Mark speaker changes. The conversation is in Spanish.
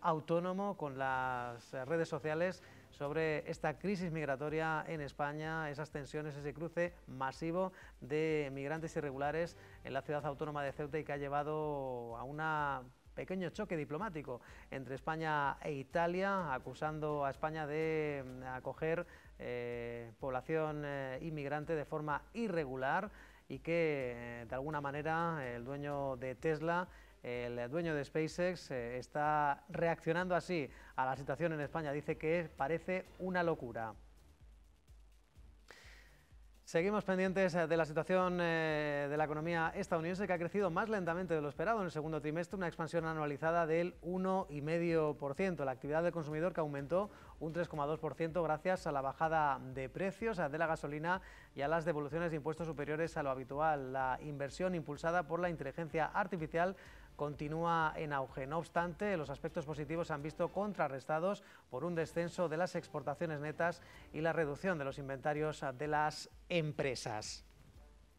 Speaker 1: autónomo con las redes sociales sobre esta crisis migratoria en España, esas tensiones, ese cruce masivo de migrantes irregulares en la ciudad autónoma de Ceuta y que ha llevado a un pequeño choque diplomático entre España e Italia, acusando a España de acoger población inmigrante de forma irregular y que de alguna manera el dueño de Tesla, el dueño de SpaceX, está reaccionando así a la situación en España. Dice que parece una locura. Seguimos pendientes de la situación de la economía estadounidense, que ha crecido más lentamente de lo esperado en el segundo trimestre, una expansión anualizada del 1,5%. La actividad del consumidor, que aumentó un 3,2% gracias a la bajada de precios de la gasolina y a las devoluciones de impuestos superiores a lo habitual. La inversión impulsada por la inteligencia artificial continúa en auge. No obstante, los aspectos positivos se han visto contrarrestados por un descenso de las exportaciones netas y la reducción de los inventarios de las empresas.